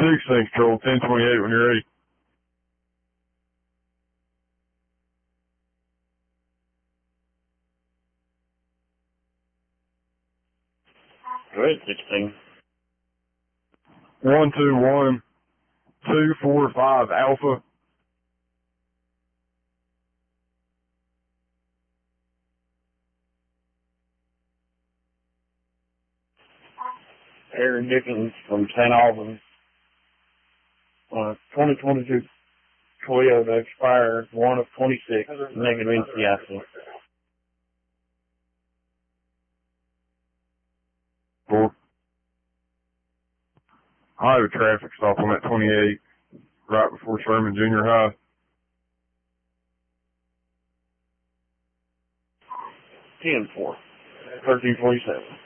16 control, 1028 when you're ready. Go ahead, 16. 121 245 Alpha. Aaron Dickens from St. Albans. 2022 Toyota expires 1 of 26, negative NCIC. Cool. I have a traffic stop on that 28 right before Sherman Junior High. 10-4, 1347.